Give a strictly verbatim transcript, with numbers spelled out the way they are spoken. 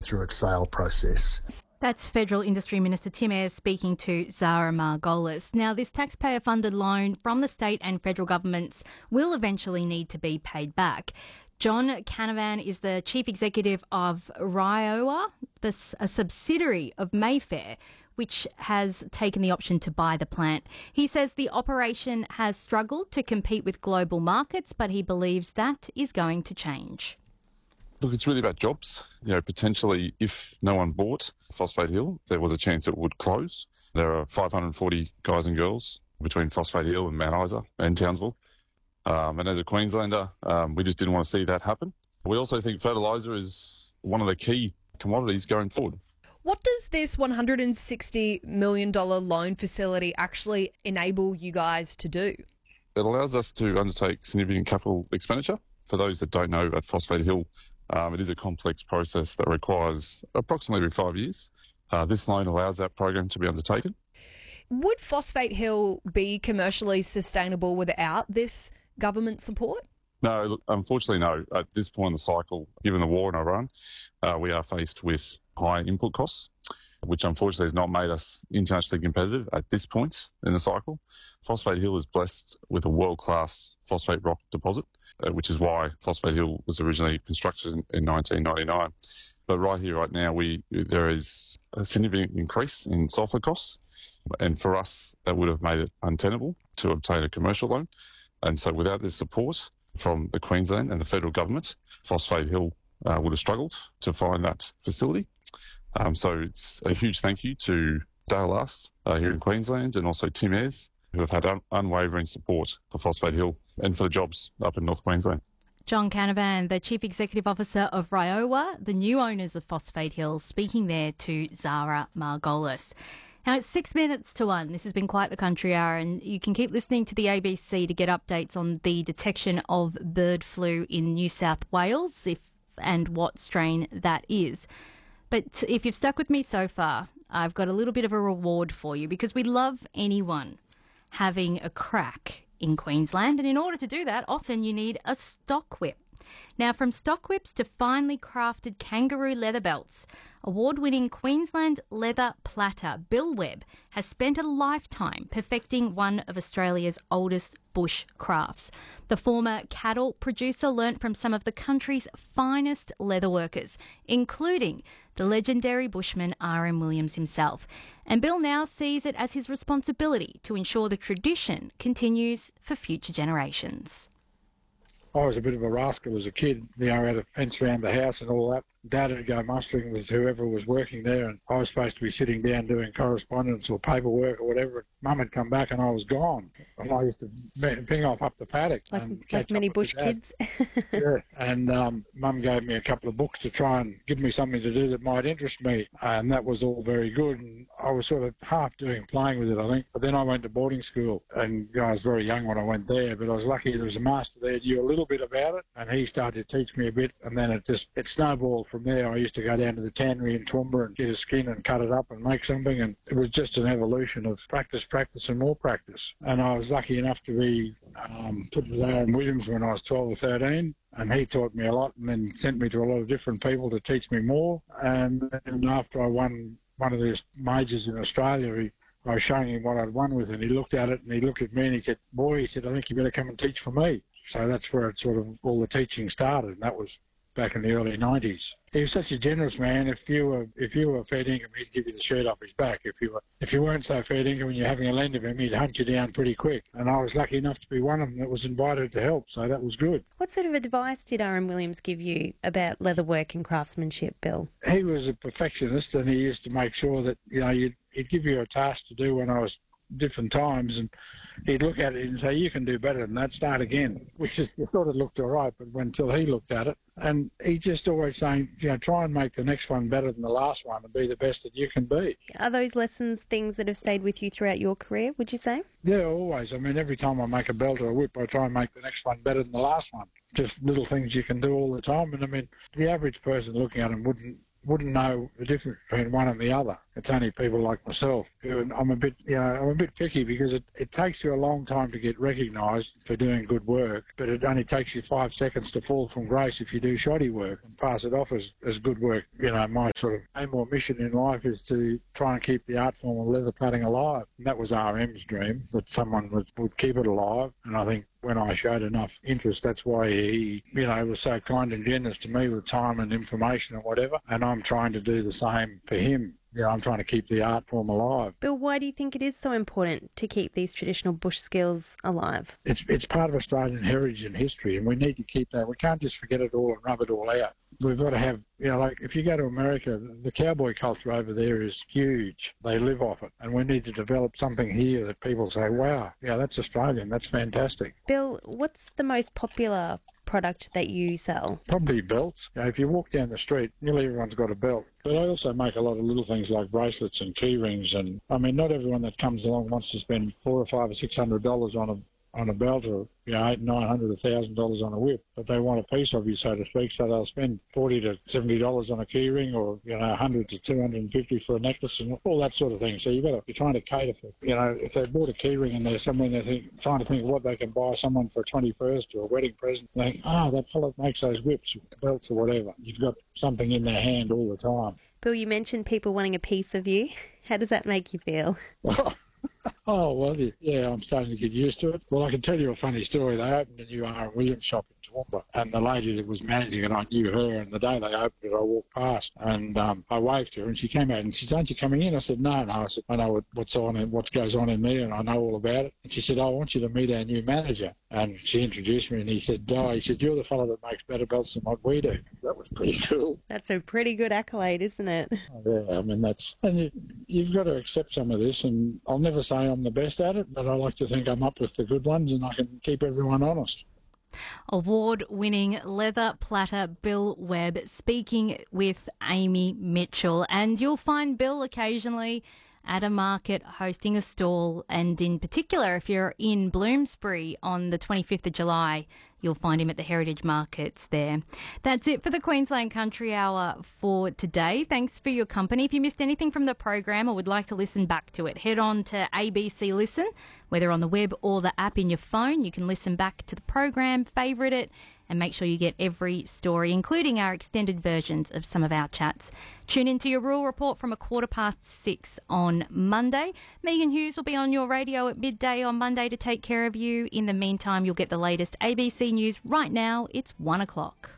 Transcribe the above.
through its sale process. That's Federal Industry Minister Tim Ayres speaking to Zara Margolis. Now, this taxpayer-funded loan from the state and federal governments will eventually need to be paid back. John Canavan is the Chief Executive of Ryowa, this, a subsidiary of Mayfair, which has taken the option to buy the plant. He says the operation has struggled to compete with global markets, but he believes that is going to change. Look, it's really about jobs. You know, potentially, if no one bought Phosphate Hill, there was a chance it would close. There are five hundred forty guys and girls between Phosphate Hill and Mount Isa and Townsville. Um, and as a Queenslander, um, we just didn't want to see that happen. We also think fertiliser is one of the key commodities going forward. What does this one hundred sixty million dollars loan facility actually enable you guys to do? It allows us to undertake significant capital expenditure. For those that don't know, at Phosphate Hill, Um, it is a complex process that requires approximately five years. Uh, this loan allows that program to be undertaken. Would Phosphate Hill be commercially sustainable without this government support? No, look, unfortunately, no. At this point in the cycle, given the war in Iran, uh, we are faced with high input costs, which unfortunately has not made us internationally competitive at this point in the cycle. Phosphate Hill is blessed with a world-class phosphate rock deposit, uh, which is why Phosphate Hill was originally constructed in, in nineteen ninety-nine. But right here, right now, we there is a significant increase in sulphur costs, and for us, that would have made it untenable to obtain a commercial loan. And so without this support from the Queensland and the federal government, Phosphate Hill uh, would have struggled to find that facility. Um, so it's a huge thank you to Dale Last uh, here in Queensland, and also Tim Ayres, who have had un- unwavering support for Phosphate Hill and for the jobs up in North Queensland. John Canavan, the Chief Executive Officer of Ryowa, the new owners of Phosphate Hill, speaking there to Zara Margolis. Now, it's six minutes to one. This has been quite the country hour, and you can keep listening to the A B C to get updates on the detection of bird flu in New South Wales, if and what strain that is. But if you've stuck with me so far, I've got a little bit of a reward for you, because we love anyone having a crack in Queensland. And in order to do that, often you need a stock whip. Now, from stock whips to finely crafted kangaroo leather belts, award-winning Queensland leather platter Bill Webb has spent a lifetime perfecting one of Australia's oldest bush crafts. The former cattle producer learnt from some of the country's finest leather workers, including the legendary bushman R M Williams himself. And Bill now sees it as his responsibility to ensure the tradition continues for future generations. I was a bit of a rascal as a kid, you know, had a fence around the house and all that. Dad would go mustering with whoever was working there, and I was supposed to be sitting down doing correspondence or paperwork or whatever. Mum had come back and I was gone. And I used to ping off up the paddock. Like, and like many bush kids. Yeah, and um, Mum gave me a couple of books to try and give me something to do that might interest me, and that was all very good. And I was sort of half doing playing with it, I think. But then I went to boarding school, and you know, I was very young when I went there, but I was lucky there was a master there who knew a little bit about it, and he started to teach me a bit, and then it just it snowballed from there. I used to go down to the tannery in Toowoomba and get a skin and cut it up and make something, and it was just an evolution of practice, practice and more practice. And I was lucky enough to be um, put with R M Williams when I was twelve or thirteen, and he taught me a lot and then sent me to a lot of different people to teach me more. And then after I won one of these majors in Australia, he, I was showing him what I'd won with, and he looked at it and he looked at me and he said, "Boy," he said, "I think you better come and teach for me." So that's where it sort of all the teaching started, and that was back in the early nineties. He was such a generous man. If you were if you were fair dinkum, he'd give you the shirt off his back. If you were if you weren't so fair dinkum and you're having a lend of him, he'd hunt you down pretty quick. And I was lucky enough to be one of them that was invited to help, so that was good. What sort of advice did R M Williams give you about leatherwork and craftsmanship, Bill? He was a perfectionist, and he used to make sure that, you know, you'd, he'd give you a task to do when I was different times, and he'd look at it and say, "You can do better than that, start again," which is, you thought it looked all right, but until he looked at it. And he just always saying, you know, try and make the next one better than the last one and be the best that you can be. Are those lessons things that have stayed with you throughout your career, would you say? Yeah, always. I mean, every time I make a belt or a whip, I try and make the next one better than the last one. Just little things you can do all the time. And I mean, the average person looking at them wouldn't wouldn't know the difference between one and the other. It's only people like myself. And I'm a bit, you know, I'm a bit picky because it, it takes you a long time to get recognised for doing good work, but it only takes you five seconds to fall from grace if you do shoddy work and pass it off as, as good work. You know, my sort of aim or mission in life is to try and keep the art form of leather plaiting alive. And that was R M's dream, that someone would, would keep it alive. And I think when I showed enough interest, that's why he, you know, was so kind and generous to me with time and information and whatever. And I'm trying to do the same for him. Yeah, I'm trying to keep the art form alive. Bill, why do you think it is so important to keep these traditional bush skills alive? It's it's part of Australian heritage and history, and we need to keep that. We can't just forget it all and rub it all out. We've got to have, you know, like if you go to America, the cowboy culture over there is huge. They live off it, and we need to develop something here that people say, wow, yeah, that's Australian, that's fantastic. Bill, what's the most popular product that you sell? Probably belts. You know, if you walk down the street, nearly everyone's got a belt. But I also make a lot of little things like bracelets and key rings. And I mean, not everyone that comes along wants to spend four or five or six hundred dollars on a on a belt, or you know, eight, nine hundred, a thousand dollars on a whip. But they want a piece of you, so to speak. So they'll spend forty to seventy dollars on a key ring, or you know, a hundred to two hundred and fifty for a necklace, and all that sort of thing. So you've got to, you're trying to cater for, you know, if they bought a key ring and they're somewhere, they're think, trying to think of what they can buy someone for a twenty-first or a wedding present. They think, ah, oh, that fellow makes those whips, belts, or whatever. You've got something in their hand all the time. Bill, you mentioned people wanting a piece of you. How does that make you feel? Oh, well, yeah, I'm starting to get used to it. Well, I can tell you a funny story. They opened a new R M Williams shop in Toowoomba, and the lady that was managing it, I knew her, and the day they opened it, I walked past, and um, I waved to her, and she came out, and she said, aren't you coming in? I said, no, no. I said, I know what, what's on and what goes on in there, and I know all about it. And she said, oh, I want you to meet our new manager. And she introduced me, and he said, oh, he said, you're the fellow that makes better belts than what we do. That was pretty cool. That's a pretty good accolade, isn't it? Oh, yeah, I mean, that's, and you, you've got to accept some of this, and I'll never say I'm the best at it, but I like to think I'm up with the good ones and I can keep everyone honest. Award-winning leather platter Bill Webb speaking with Amy Mitchell. And you'll find Bill occasionally at a market hosting a stall, and in particular if you're in Bloomsbury on the twenty-fifth of July, you'll find him at the Heritage Markets there. That's it for the Queensland Country Hour for today. Thanks for your company. If you missed anything from the program or would like to listen back to it, head on to A B C Listen, whether on the web or the app in your phone. You can listen back to the program, favourite it, and make sure you get every story, including our extended versions of some of our chats. Tune into your Rural Report from a quarter past six on Monday. Megan Hughes will be on your radio at midday on Monday to take care of you. In the meantime, you'll get the latest A B C News right now. It's one o'clock.